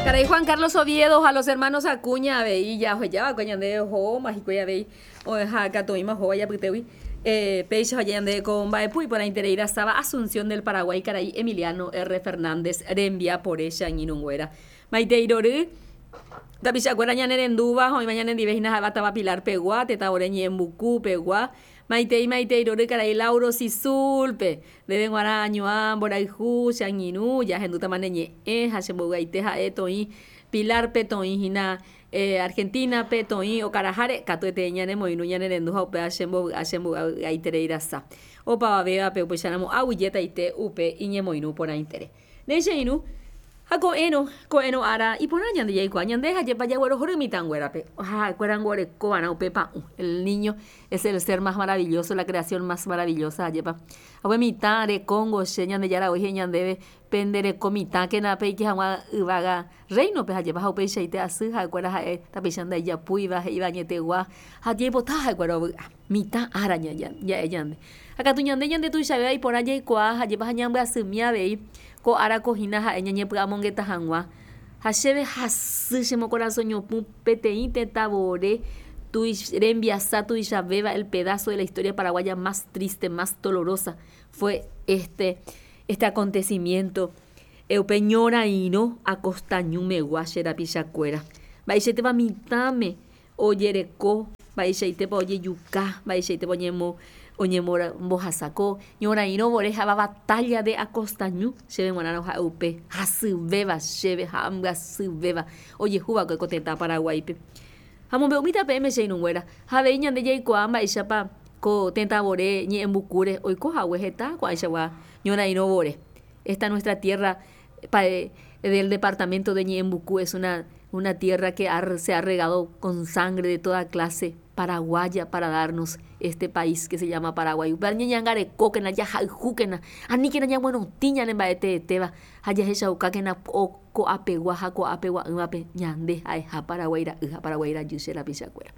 Caray, Juan Carlos Oviedo, a los hermanos Acuña, veí ya, ya, coña de ojo, mágico ya veí, o ja, catoima, joya, putewi, peixe, joya de comba, y por la intereira estaba Asunción del Paraguay, caray, Emiliano R. Fernández, Rembia, por ella, en Inunguera. Maiteiroru, tapichacuera, ñan en Duba, hoy mañana en Divejina, bataba Pilar Pegua, teta oreñi en Bucú, Pegua. Maiteiroru, caray, Lauro Sisulpe, deben guaraño, Amboraijú, Xanginú, ya genduta maneñe, Hashembugaiteja, Etoí, Pilar Petoí, Hina, Argentina, Petoí, o Carajare, Catuete, Ñane, Moinu, Ñane, Renduja, Upe, Hashembugaitereirasa, o Pavavega, Peupuchanamo, Aguilleta, Ite, Upe, Iñe Moinu, por Aintere. Necheinu, a coeno ara y por año de yaico año deja lleva ya güero jorimitan güerape cueran güere cobana upepa el niño es el ser más maravilloso, la creación más maravillosa lleva abue mitad de Congo señan de yara hoy ñan debe pendere comita que na pe que haga vaga reino pe lleva upe sheite asu ha cuera ha tapishanda ya puiva iba ñetegua ha tiempo ta güero mitad araña ya ñande acá tu ñande tu sabe y por allá y coa lleva ñambe asumia ve ko ara kohina ha ñañe pramongeta hangwa hacheve hasishimo corazón ñopu peteí tetabore tu rembiasa tu Isabeba. El pedazo de la historia paraguaya más triste, más dolorosa fue este acontecimiento eupeñora ino acostañume guachera pichacuera baishete va mitame oyereco baishete pa oye yuca baishete poñemo Oñemora Mbojasacó, ñora ino boreja va batalla de Acostañú, cheve monano ja upe, hasubeba, cheve hamba subeba, oye juba que coteta Paraguay. Hamo be umita pm cheinunguera, habe ñan de yaikuamba y chapa co tenta bore ñe embukure, hoy coja huejeta, cuachawa, ñora ino bore. Esta nuestra tierra del departamento de Ñembucú es una tierra que se ha regado con sangre de toda clase paraguaya para darnos este país que se llama Paraguay. Barñañangare coquena ya jukena, ani que na bueno tiñan en baete teba, haya hecha ukakena ko apegua uape ñande a Paraguayra yusera pichacuera.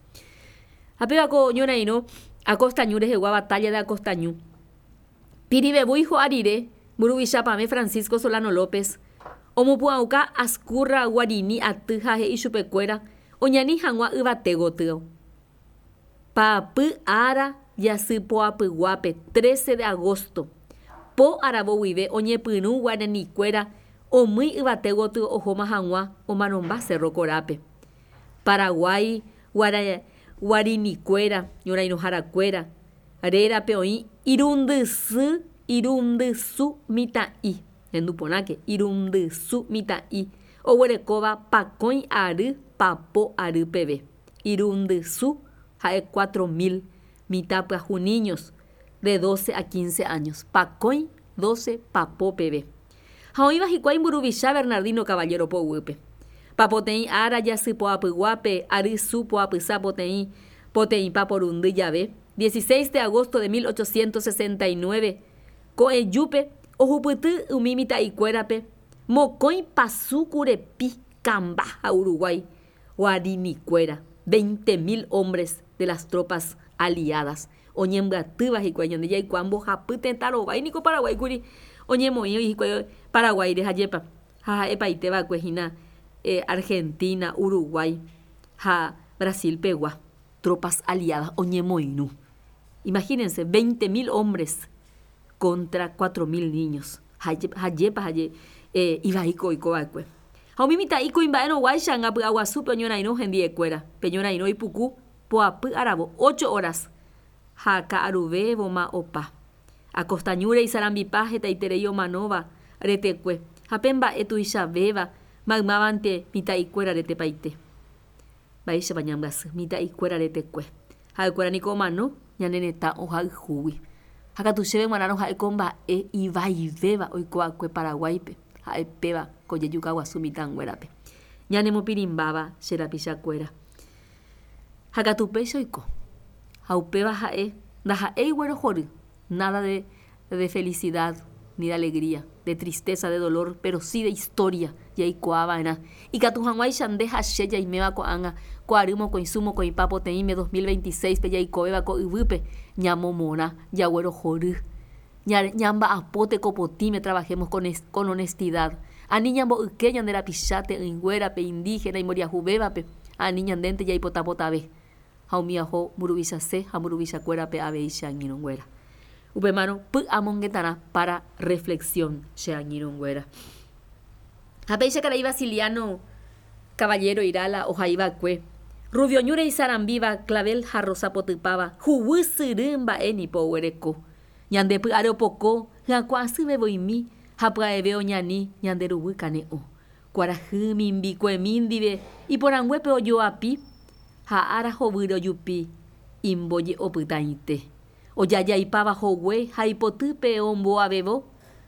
Apega ko ñona ino acostañure jegua batalla de Acostañú. Piribe buijo arire, Burubishapame Francisco Solano López, Omupuauca Ascurra Guarini Atuja y Chupecuera, Oñani Hangua Ubategoteo. Papu Ara Yasipoapu Guape, 13 de agosto. Po Arabo Vive, Oñepunu Guarani Cuera, Omui Ubategoteo Ojoma Hangua, Omanomba Cerro Corape. Paraguay, Guarini Cuera, Yoraino Jaracuera, Arera Peoí, Irundusu mita'i enduponake irundusu mita'i owerekova pakoin ary papo ary peve irundusu hae 4.000 mitapyahu niños de 12 a 15 años pakoin 12 papo peve haoiva hikuái Mburuvicha Bernardino Caballero Poguipe papoteĩ ara jasypoapyguápe ary su poapysa poteĩ paporundy jave 16 de agosto de 1869 Coeyupe, Ojuputú, Umimita y Cuérape, Mocoy Pasucurepi, Camba, a Uruguay, Guarinicuera, 20.000 hombres de las tropas aliadas. Oñembratubas y Cuayan de Yaicuambo, Japute, Taroba, y Nico Paraguay, Curi, Oñemoyo y Paraguay de Jayepa, Ja, Epaiteba, Cuejina, Argentina, Uruguay, Ja, Brasil, Pegua, tropas aliadas, Oñemoinú. Imagínense, 20.000 hombres contra 4.000 niños. Hayepa, Ibaiko y Coacue. Haumimita Iko Imbaeno Guayshan, Aguazú, Peñona Ino, Gendie Cuera, Peñona Ino y Pucú, Poapú Arabo, 8 horas. Jaca Arube, Boma Opa. Acostañure y Sarambipaje, Taitereyo Manova, Retecue. Japemba Etu Isabeba, Magmavante, Mita y Cuera, Retepaite. Baisha Bañambas, Mita y Cuera, Retecue. Jacuera Nicomano, Yaneneta, Ojal Jubi. Acá tu cheve manano jae comba iba y beba hoy coacue Paraguaype jae peba coyeyuca guasumitan guerape ñanemo pirimbaba xerapichacuera acá tu pecho ico jaupeba jae da jae güero jori nada de felicidad ni de alegría, de tristeza, de dolor, pero sí de historia. Y ahí coabana. Y que tu hanguay shandeja sheya y meba coanga, coarimo coinsumo coipapo teime 2026 pe ya y coeba coibupe, ñamo mona, yagüero joru. Ñamba apote copotime, trabajemos con honestidad. Ani ñambo'yke ñanderapicháte ýnguérape indígena imoriahuvévape ani ñandénte jaipotapotave ha umi aho mburuvichase ha mburuvichakuérape avei che angirũnguéra. Upémarõ py'amongetarã para reflexión che angirũnguéra. Hapéicha karai Vasiliano Caballero Irala ohaivakue Rubio ñúre isarambíva clavel ha rosa potypáva huguy mba'e nipo oguereko ñande py'are opoko hyakuãsyvevoimi ha pya'eve oñani ñande ruvy kane'õ kuarahy mimbikuemi ndive iporãnguépe ojoapi ha ára hovýre ojupi imboje opytaite ojajaipáva hogue ha ipotýpe omboavevo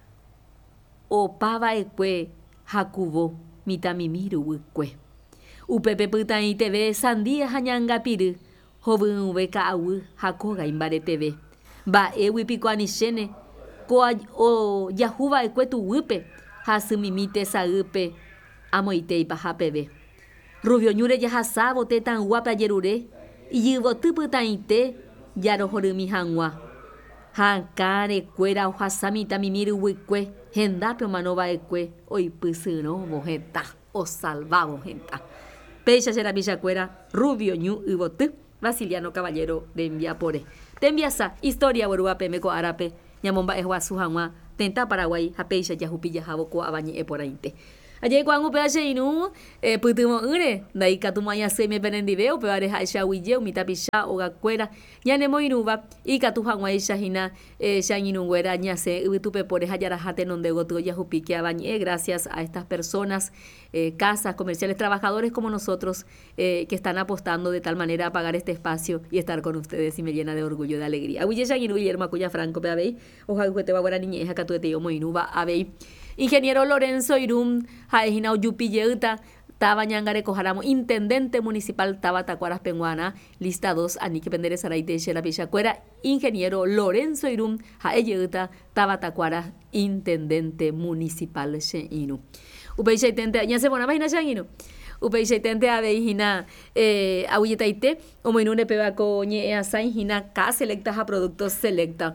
opava'ekue hakuvo mitãmimi ruvykue. Upépe pytaĩteve sandía ha ñangapyry hovyũve ka'aguy ha kogai mbareteve. Mba'éguipiko anichéne ko ojahuva'ekue tuguype ha symimi tesaýpe amoitéi pahapeve. Rubio ñúre jahasávo tetãguápe ajerure ijyvoty pytaĩte jarohorymi hag̃ua. Ha akãrekuéra ohasa mitãmimi ruvykue hendápe omanova'ekue oipysyrõvo heta osalvavo heta. Péicha che rapichakuéra Rubio ñu yvoty Vasiliano Caballero rembiapore. Tembiasa historia gueruvapeme ko árape ñamomba'e guasu hag̃ua tëta Paraguay ha péicha jahupi jahávo ko avañe'ẽ porãite. Ajekuaangu pe che irũ pytymo'ỹre ndaikatu añasýime penendive upévare ha'echa aguyje umi tapicha ogakuéra ñanemoirũva ikatu hag̃uáicha hína che angirũnguéra ñasẽ yvytupepore ha jaraha tenonde gotyo jahupíke avañe'ẽ gracias a estas personas, casas comerciales, trabajadores como nosotros que están apostando de tal manera a pagar este espacio y estar con ustedes y me llena de orgullo, de alegría. Aguyje che angirũ Guillermo Acuña Franco pe avei ohaguetéva guaraniñe hakatuete omoirũva avei. Ingeniero Lorenzo Irún ha'ehína ojupijeýta táva ñangarekoháramo intendente municipal táva Takuaras Peguana lista 2 aníke penderesaraite che rapichakuéra ingeniero Lorenzo Irún ha'ejeýta táva Takuaras intendente municipal che irũ. Upeichaitente ñaseporãmahína che angirũ. Upeichaitente aveihína aguyetaite omoirũrepeva ko ñe'ẽ asãi hína K Selecta ha productos Selecta.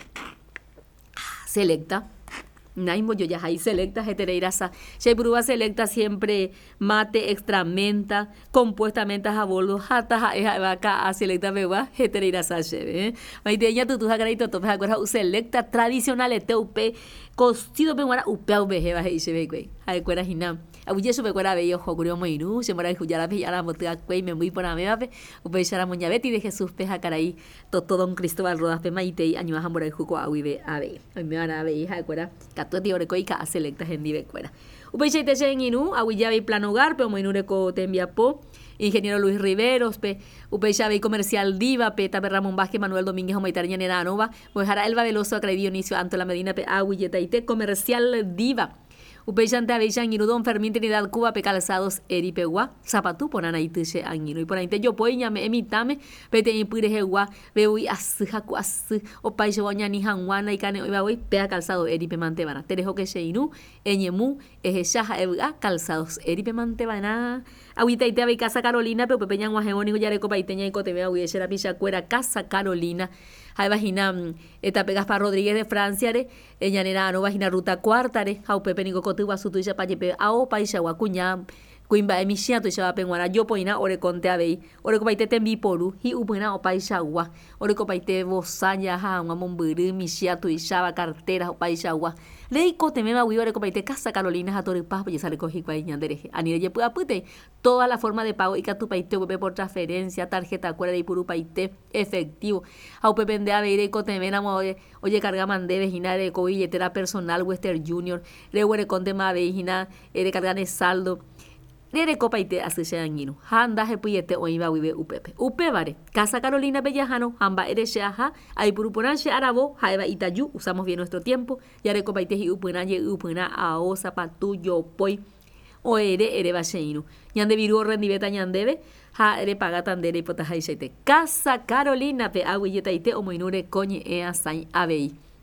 Selecta. Naimo yo ya hay Selecta hetereirasa. Shepruba Selecta siempre mate extra menta, compuesta menta jabolo, hata vaca a Selecta beba hetereirasa shebe. Maiteña tutuja carito tope acuerda Selecta tradicional eteupe cocido penguara upea ubejeba heishebe güey. Acuerda hinam. Abuye su pecuera bello jocurio moirú, se mora juyara pillara motea cuey me muy por ameape, upechara moñabeti de Jesús peja caraí, todo don Cristóbal Rodas pe maitei año a mora juco awibe ave. Me van a ver hija cuera, catuati orecoica selecta gendive cuera. Upecheite en inú, aguilla ve plan hogar, pero moinureco te enviapo. Ingeniero Luis Riveros, pe, Upecha ve comercial diva, pe, Tape Ramón Vázquez, Manuel Domínguez, Omaitaria Nenanova, Mojara Elba Veloso, Acredí Dionisio, Antola Medina, pe, Aguilletaite, comercial diva. Upechante Avellan Don Fermín Trinidad Cuba pe calzados Eripegua zapatú por anaitiche anguino y por ahí yo poiña me emitame pete impire hegua beui ashaku as o paise boña ni hanwana y cane iba hoy pea calzado Eripe Mantebana te dejo que sheinu eñemu ejeshaja eba calzados Eripe Mantebana agüita y te ave casa Carolina pero pepeña guajeónico ya reco paiteña y cote vea huiera pichacuera casa Carolina hay vagina esta Pegaspa Rodríguez de Francia ella nera no vagina ruta cuartare au pepe nico cotuba su tuya pa yepe ao paisa guacuña cuimba emisia tu chava penguara yo poina ore conte abei ore copaite tembi poru hi upena o paisa gua ore copaite bosanya ha un momburu misia tu chava cartera o paisa gua lei cote mema wi ore copaite casa Carolina ha torre paz pues sale coji kwa ñandere ani ye pueda pute toda la forma de pago y que tu paite por transferencia tarjeta cuera de puru paite efectivo au pepe de abei cote mena oye carga mande vejina de co billetera personal Western Junior le ore conte ma vejina de carga de saldo Nere copaite asesha angino. Handa hepuyete oiba wibe upepe. Upevare. Casa Carolina Bellajano. Hamba ereshaha. Hay puruponache arabo. Haeba itayu. Usamos bien nuestro tiempo. Yare copaite y upunaye upuna ao zapatu yo poi. O ere basheinu. Ñande viru rendibeta ñandebe. Ha ere pagatandere hipotajaisete. Casa Carolina pe aguilletaite o moinure coñe ea sain abei.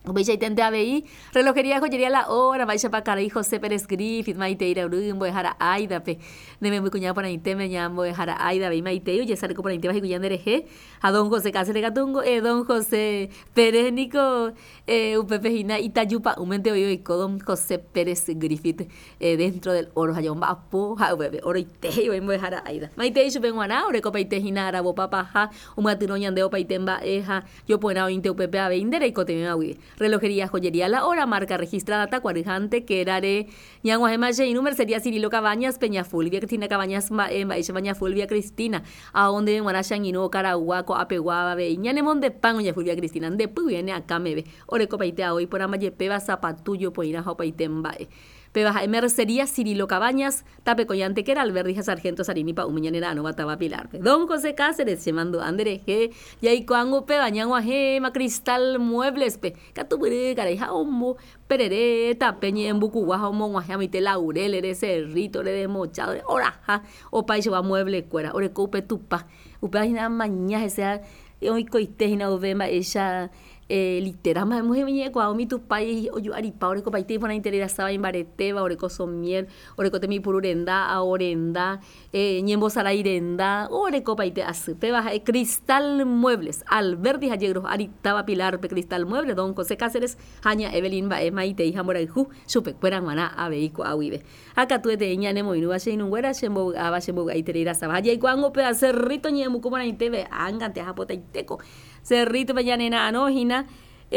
Veis tente a veí, relojería, joyería la hora, vais a pagar y José Pérez Griffith, maite ira urum, voy a dejar a Aida, pe, de me muy cuñado por ahí, te me llamo, voy a dejar a Aida, ve maite, y ya sale por ahí, te vas a cuñar de a don José Cáceres Gatungo, don José Pérez Nico, Pepe Gina, Itayupa, un mente hoy, don José Pérez Griffith, dentro del oro, hay un vapo, oro y te, y voy a dejar a Aida. Maite, yo vengo a na, ore copa y te gina, arabo papá, un matino ñandeo pa y temba, yo puedo ir a Pepe a vender y cote me voy. Relojería, joyería la hora, marca registrada Tacuarejante, que era de Ñanguajemache y número sería Cirilo Cabañas, Peñafulvia, Cristina Cabañas, Peñafulvia, Cristina, a donde Guarachan y no Carahuaco, Apeguaba, ve, Ñanemón de Pan, Ñafulvia, Cristina, de Pu viene acá me ve, ore copaite hoy por Amayepeba, Zapatullo, Poina, Jopaitembae. Pebaja mercería Cirilo Cabañas, Tape Collante, que era Alberdija Sargento Sarinipa, Umiñanera, no bataba Pilar. Don José Cáceres, llamando Andereje, y ahí cuango Pebañanguajema, Cristal Muebles, pe, Catubure, Careja, Ombo, Perere, Tapeñe, en Bucuguaja, Monguajamite, Laurel, ere Cerrito, ere Mochado, Oraja, o Paicho va Mueble, Cuera, Ore Cope Tupa, Upeajina Mañaje, sea, hoy coitejina, Ubema, ella. Literal, más hemos venido cuando mi tu país o yo aripa ore copaite por la interior estaba en bareteba ore cosomiel ore cote mi pururenda a orenda ñembo sarairenda ore copaite asupe baja Cristal Muebles Alberdi Hallegros aritaba Pilar pe Cristal Muebles don José Cáceres Jaña Evelyn ba maite hija moraju supe cueran maná a veico a vive acá tu te ñane mo inu bache inu güera chembo a bache bo aiterira saba y cuando pe cerrito ñemu como la inteve angante japota iteco Cerrito Peñanena Anojina,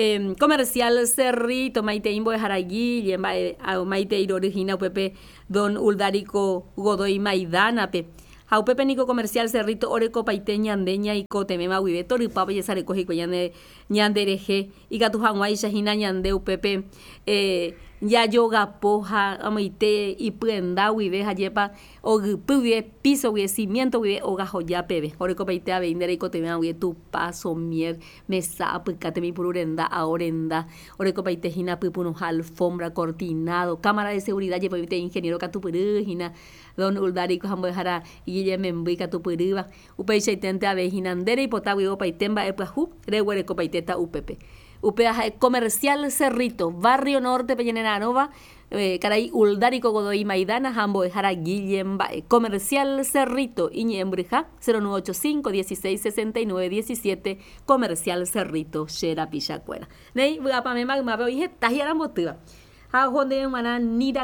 comercial Cerrito, Maite Imbo de Jaragui, Maite Irorigina, Pepe Don Uldarico Godoy Maidana, Pe. Jau Pepe Nico comercial Cerrito, Oreco Paite Ñandeña y Cotemema, Vive, Tori Papa y Sareco y Ñandereje, y Gatujanguay Shahina Ñandeu Pepe, ya yoga poja, amaite y prenda, vive, hayepa, o vive, piso, vive, cimiento, vive, o gajo ya pebe. Oreco paite a vender y cotemea, vive, tu paso, mier, mesa, picate mi pururenda, a orenda, oreco paite jina, pipunos, alfombra, cortinado, cámara de seguridad, yepa, vite, ingeniero, catupurujina, don Uldarico, jambo dejara, y ella me embica tu puriba, upeiche y tente a vejinandere y potagüe, paitemba, epajú, reguereco paiteta, upepe. Upeaja comercial Cerrito, Barrio Norte, Peñanera Nova, Caray Uldarico Godoy Maidana, Jambo de Jara Guillem, comercial Cerrito, Iñembrija, 0985 16 69 17, comercial Cerrito, Xera Pichacuera. Ney, voy a pa' me magma, pero dije, tajiara motiva. Jonde mana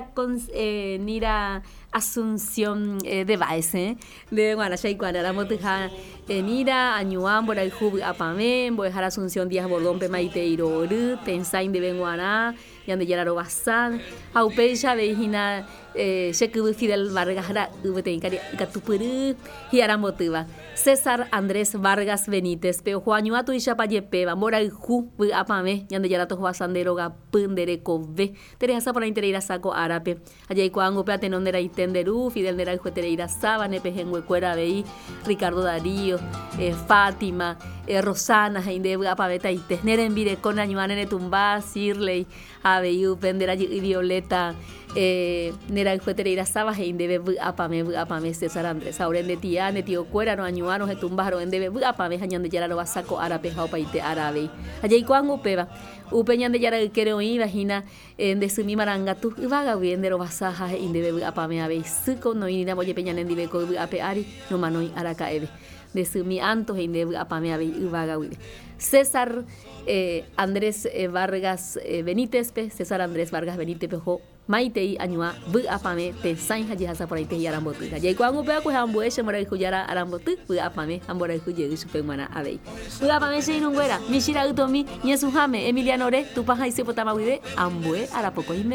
nira Asunción de Baese de Guanachay cuando motuja nira añuan por el jub apamen voy a dejar Asunción Díaz Bordón pe maite iroru pensain de Benguaná yande yararo basan aupeja vejina Sheku Fidel Vargas ubetenkari katupuru hiara motiva César Andrés Vargas Benítez pero Juanio atu ishapayepeba moral ju apame yande yarato basandero ga pundere kove teresa por la inteira saco árabe allá cuango pe atenondera tenderú, Fidel Neray Juetereira Saba, Nepejen Huecuera Beí, Ricardo Darío, Fátima, Rosana, Jainde Paveta y Tesnera en Vire con Añuan en Etumba, Sirley, Abeyu, Pendera y Violeta, Neray Juetereira Saba, Jainde Apame, César Andrés, Auren de Tía, Netio Cuera, no Añuano, Etumbaro, en Debe Apame, Jañan de Yararo Basaco, Arape, Jaupaite, Arabe, allá y cuango Peba. Upeñan de Yara quiero oír, vagina, de Sumi Maranga, tu vaga bien de Robasaja, y de Apame Abe, Suco, no irá Boye Peñan en Dibeco, Apeari, no Manoi Aracaebe, de Sumi Antos, y de Apame Abe, y vaga César Andrés Vargas Benítez, César Andrés Vargas Benítez, Pejo, Maitei, Añua, Apame, Pensain, Hajasa por ahí te Yarambotu. Ya y cuando veo que Ambo es Moray Juyara Arambotu, Apame, Amboray Juye y Supemana Abe. Apame se inunguera, Mishira Utomi, Niesujame, Emiliano Re, tu paja y se potama Ambue, Arapoco y